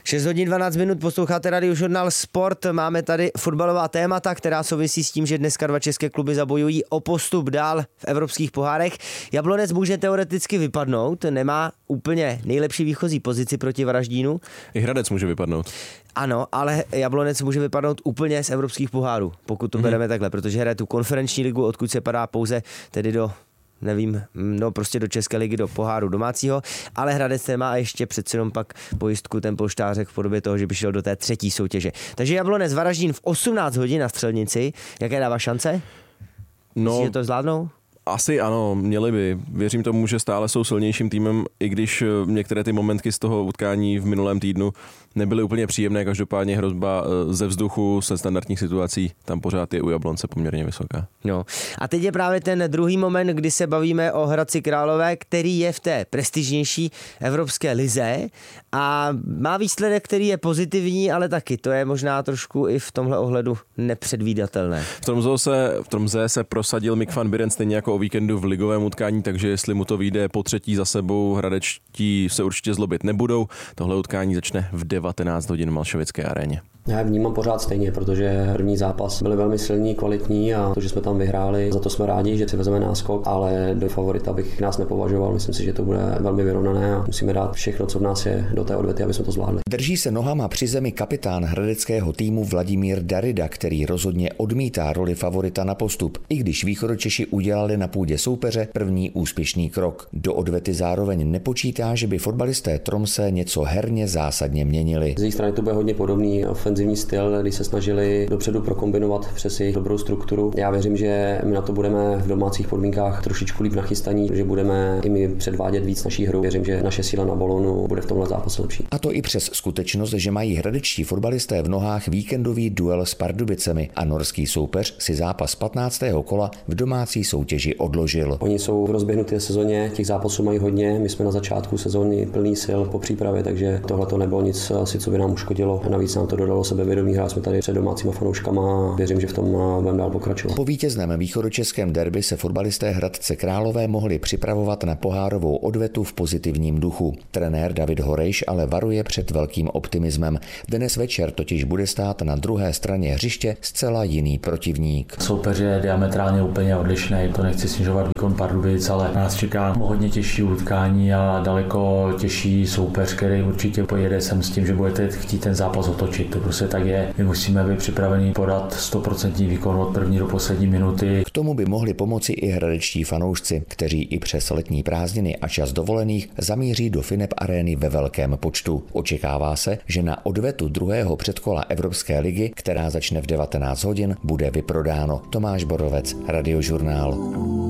6 hodin 12 minut, posloucháte Radiožurnál Sport. Máme tady fotbalová témata, která souvisí s tím, že dneska 2 české kluby zabojují o postup dál v evropských pohárech. Jablonec může teoreticky vypadnout, nemá úplně nejlepší výchozí pozici proti Varaždínu. I Hradec může vypadnout. Ano, ale Jablonec může vypadnout úplně z evropských pohárů, pokud to bereme takhle, protože hraje tu konferenční ligu, odkud se padá pouze tedy do prostě do České ligy, do poháru domácího, ale Hradec má ještě přece jenom pak pojistku ten polštářek v podobě toho, že by šel do té 3. soutěže. Takže Jablonec Varaždín v 18 hodin na Střelnici. Jaké dává šance? Myslíš, že to zvládnou? Asi ano, měli by. Věřím tomu, že stále jsou silnějším týmem, i když některé ty momentky z toho utkání v minulém týdnu nebyly úplně příjemné, každopádně hrozba ze vzduchu, se standardních situací, tam pořád je u Jablonce poměrně vysoká. No. A teď je právě ten druhý moment, kdy se bavíme o Hradci Králové, který je v té prestižnější evropské lize a má výsledek, který je pozitivní, ale taky to je možná trošku i v tomhle ohledu nepředvídatelné. V Tromsø se prosadil Mick van Buren stejně jako o víkendu v ligovém utkání, takže jestli mu to vyjde po 3. za sebou, hradečtí se určitě zlobit nebudou. Tohle utkání začne v 19 hodin v Malšovické aréně. Já vnímám pořád stejně, protože první zápas byli velmi silní, kvalitní a to, že jsme tam vyhráli, za to jsme rádi, že si vezeme náskok, ale do favorita bych nás nepovažoval. Myslím si, že to bude velmi vyrovnané a musíme dát všechno, co v nás je, do té odvety, aby jsme to zvládli. Drží se nohama při zemi kapitán hradeckého týmu Vladimír Darida, který rozhodně odmítá roli favorita na postup, i když Východočeši udělali na půdě soupeře první úspěšný krok. Do odvety zároveň nepočítá, že by fotbalisté Tromsø něco herně zásadně měnili. Z jejich strany to bude hodně podobný ofenzivní styl, kdy se snažili dopředu prokombinovat přes jejich dobrou strukturu. Já věřím, že my na to budeme v domácích podmínkách trošičku líp nachystaní, že budeme i my předvádět víc naší hru. Věřím, že naše síla na balónu bude v tomhle zápase lepší. A to i přes skutečnost, že mají hradečtí fotbalisté v nohách víkendový duel s Pardubicemi a norský soupeř si zápas 15. kola v domácí soutěži odložil. Oni jsou v rozběhnuté sezóně, těch zápasů mají hodně. My jsme na začátku sezóny plný sil po přípravě, takže tohle to nebylo nic asi, co by nám uškodilo. Navíc nám to dodalo sebevědomí, hráli jsme tady před domácíma fanouškama a věřím, že v tom budeme dál pokračovat. Po vítězném východočeském derby se fotbalisté Hradce Králové mohli připravovat na pohárovou odvetu v pozitivním duchu. Trenér David Horejš ale varuje před velkým optimismem. Dnes večer totiž bude stát na druhé straně hřiště zcela jiný protivník. Soupeř je diametrálně úplně odlišný, to nechci snižovat výkon Pardubic, ale nás čeká hodně těžší utkání a daleko těžší soupeř, který určitě pojede sem s tím, že budete chtít ten zápas otočit. To prostě tak je. My musíme být připraveni podat 100% výkon od první do poslední minuty. K tomu by mohli pomoci i hradečtí fanoušci, kteří i přes letní prázdniny a čas dovolených zamíří do Finep arény ve velkém počtu. Očekává se, že na odvetu druhého předkola Evropské ligy, která začne v 19 hodin, bude vyprodáno. Tomáš Borovec, Radiožurnál.